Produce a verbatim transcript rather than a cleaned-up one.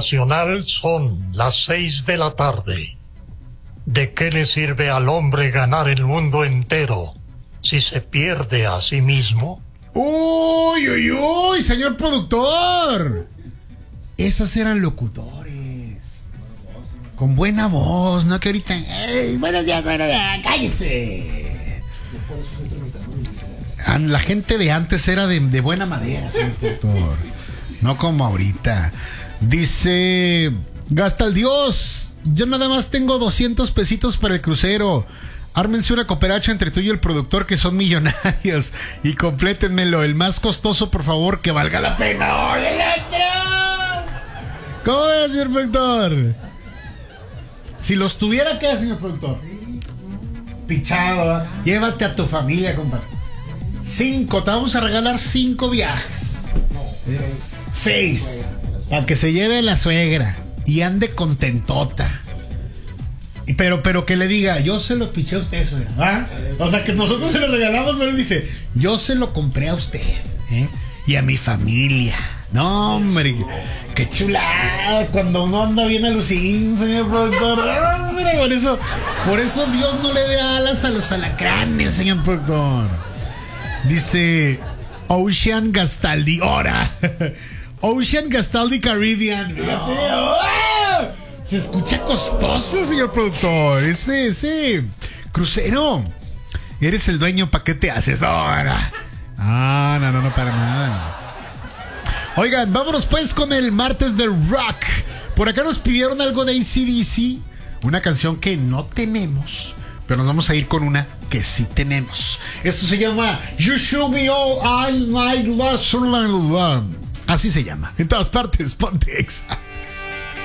internacional son las seis de la tarde. ¿De qué le sirve al hombre ganar el mundo entero si se pierde a sí mismo? Uy, uy, uy, señor productor. Esos eran locutores. Con buena voz, ¿no? Que ahorita... ¡Ey, buenos días, buenos días! ¡Cállese! La gente de antes era de, de buena madera, señor productor. No como ahorita. Dice... Gasta el Dios. Yo nada más tengo doscientos pesitos para el crucero. Ármense una cooperacha entre tú y el productor, que son millonarios, y complétenmelo. El más costoso, por favor, que valga la pena. ¡Oye, el otro! ¿Cómo es, señor productor? Si los tuviera, ¿qué, señor productor? Pichado, ¿eh? Llévate a tu familia, compadre. Cinco, te vamos a regalar cinco viajes. ¿Eh? Seis. Para que se lleve la suegra y ande contentota. Pero, pero que le diga, yo se lo piché a usted, suegra, ¿va? O sea, que nosotros se lo regalamos, pero él dice, yo se lo compré a usted, ¿eh? Y a mi familia. No, hombre, qué chulada cuando uno anda bien alucín, señor productor. Hombre, por eso, por eso Dios no le dé alas a los alacranes, señor productor. Dice Ocean Gastaldi, ahora. Ocean Gastaldi Caribbean. Se escucha costoso, señor productor. Ese, ese crucero. Eres el dueño, ¿para qué te haces ahora? Ah, no, no, no, para nada. Oigan, vámonos pues con el martes de rock. Por acá nos pidieron algo de A C D C, una canción que no tenemos, pero nos vamos a ir con una que sí tenemos. Esto se llama You Should Be All I Like Love. Así se llama. En todas partes, Pontex.